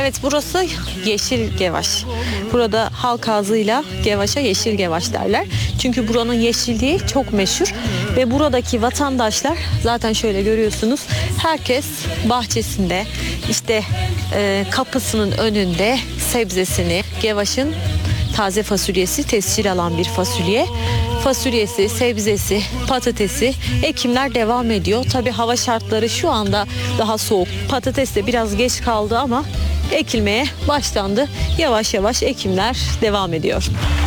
Evet, burası Yeşil Gevaş. Burada halk ağzıyla Gevaş'a Yeşil Gevaş derler. Çünkü buranın yeşilliği çok meşhur. Ve buradaki vatandaşlar zaten şöyle görüyorsunuz. Herkes bahçesinde, işte kapısının önünde sebzesini, Gevaş'ın taze fasulyesi, tescil alan bir fasulye. Fasulyesi, sebzesi, patatesi ekimler devam ediyor. Tabii hava şartları şu anda daha soğuk. Patates de biraz geç kaldı ama ekilmeye başlandı. Yavaş yavaş ekimler devam ediyor.